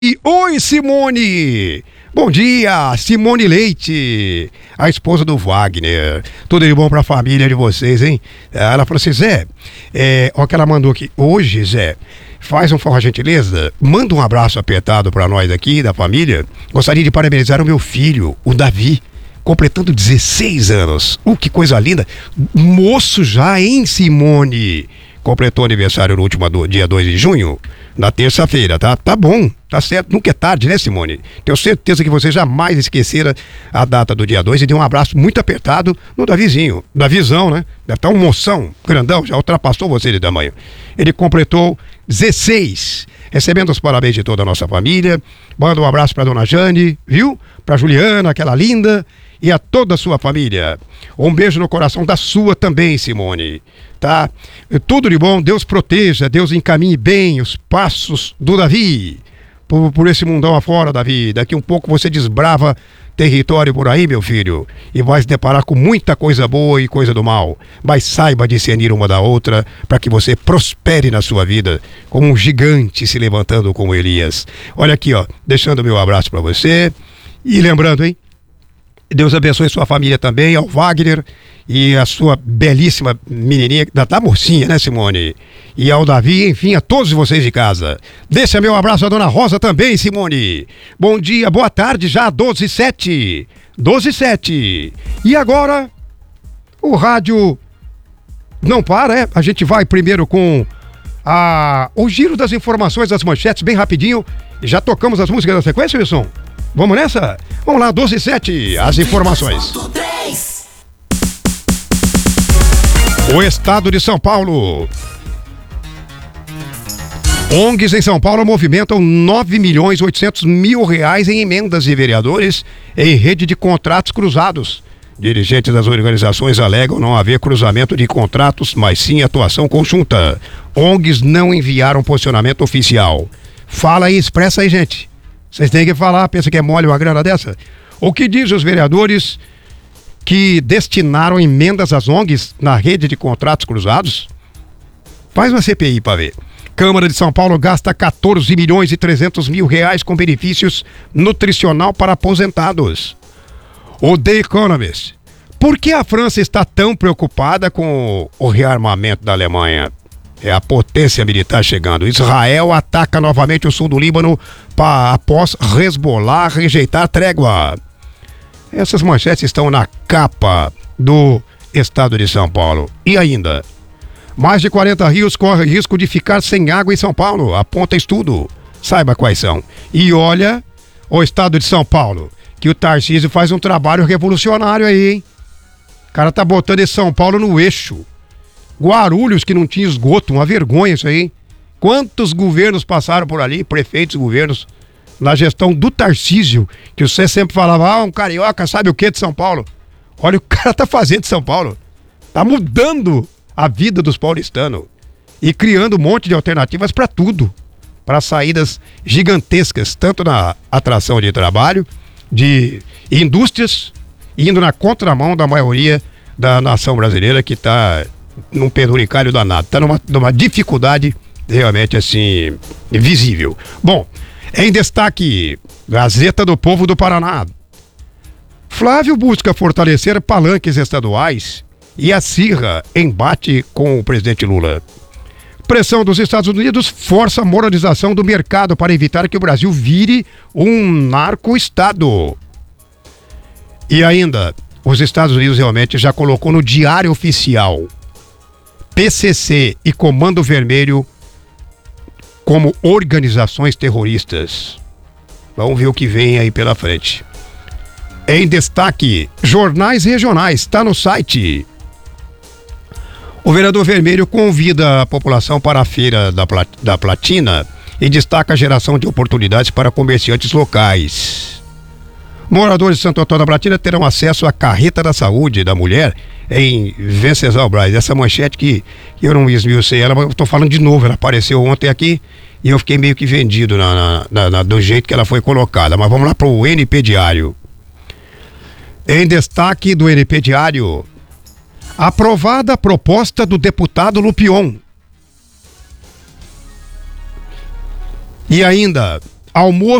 Oi, Simone! Bom dia, Simone Leite, a esposa do Wagner. Tudo de bom pra família de vocês, hein? Ela falou assim, Zé, ó que ela mandou aqui. Hoje, Zé, faz um favor, gentileza, manda um abraço apertado pra nós aqui, da família. Gostaria de parabenizar o meu filho, o Davi, completando 16 anos. Que coisa linda. Moço já, hein, Simone? Completou aniversário no último dia 2 de junho, na terça-feira, tá? Tá bom, tá certo. Nunca é tarde, né, Simone? Tenho certeza que você jamais esquecerá a data do dia 2 e deu um abraço muito apertado no Davizinho. Davizão, né? Deve estar um moção, grandão, já ultrapassou você de tamanho. Ele completou 16, recebendo os parabéns de toda a nossa família. Manda um abraço pra dona Jane, viu? Pra Juliana, aquela linda, e a toda a sua família. Um beijo no coração da sua também, Simone. Tá? Tudo de bom, Deus proteja, Deus encaminhe bem os passos do Davi por esse mundão afora, Davi. Daqui um pouco você desbrava território por aí, meu filho, e vai se deparar com muita coisa boa e coisa do mal. Mas saiba discernir uma da outra para que você prospere na sua vida como um gigante se levantando como Elias. Olha aqui, ó, deixando meu abraço para você e lembrando, hein? Deus abençoe sua família também, ao Wagner e a sua belíssima menininha, da mocinha, né, Simone? E ao Davi, enfim, a todos vocês de casa. Deixa meu abraço à dona Rosa também, Simone. Bom dia, boa tarde, já 12h07. 12h07. E agora, o rádio não para, A gente vai primeiro com o giro das informações, das manchetes, bem rapidinho. E já tocamos as músicas da sequência, Wilson? Vamos nessa? Vamos lá, 12h07, as informações. O estado de São Paulo. ONGs em São Paulo movimentam R$9.800.000 em emendas de vereadores em rede de contratos cruzados. Dirigentes das organizações alegam não haver cruzamento de contratos, mas sim atuação conjunta. ONGs não enviaram posicionamento oficial. Fala aí, expressa aí, gente. Vocês têm que falar, pensa que é mole uma grana dessa? O que diz os vereadores que destinaram emendas às ONGs na rede de contratos cruzados? Faz uma CPI para ver. Câmara de São Paulo gasta R$14.300.000 com benefícios nutricional para aposentados. O The Economist. Por que a França está tão preocupada com o rearmamento da Alemanha? É a potência militar chegando. Israel ataca novamente o sul do Líbano após Hezbollah rejeitar trégua. Essas manchetes estão na capa do estado de São Paulo. E ainda, mais de 40 rios correm risco de ficar sem água em São Paulo. Aponta estudo. Saiba quais são. E olha o estado de São Paulo, que o Tarcísio faz um trabalho revolucionário aí, hein? O cara tá botando esse São Paulo no eixo. Guarulhos, que não tinha esgoto, uma vergonha isso aí. Quantos governos passaram por ali, prefeitos, governos, na gestão do Tarcísio, que você sempre falava, um carioca sabe o que de São Paulo? Olha o que o cara tá fazendo de São Paulo. Tá mudando a vida dos paulistanos e criando um monte de alternativas para tudo, para saídas gigantescas, tanto na atração de trabalho, de indústrias, indo na contramão da maioria da nação brasileira, que tá num penduricalho danado, tá numa dificuldade realmente assim visível. Bom, em destaque, Gazeta do Povo do Paraná. Flávio busca fortalecer palanques estaduais e acirra embate com o presidente Lula. Pressão dos Estados Unidos força a moralização do mercado para evitar que o Brasil vire um narco-estado. E ainda, os Estados Unidos realmente já colocou no Diário Oficial PCC e Comando Vermelho como organizações terroristas. Vamos ver o que vem aí pela frente. Em destaque, jornais regionais, está no site. O vereador Vermelho convida a população para a Feira da Platina e destaca a geração de oportunidades para comerciantes locais. Moradores de Santo Antônio da Platina terão acesso à carreta da saúde da mulher em Venceslau Braz. Essa manchete que eu não esmiucei ela, mas eu tô falando de novo, ela apareceu ontem aqui e eu fiquei meio que vendido do jeito que ela foi colocada. Mas vamos lá para o NP Diário. Em destaque do NP Diário, aprovada a proposta do deputado Lupion. E ainda, almoço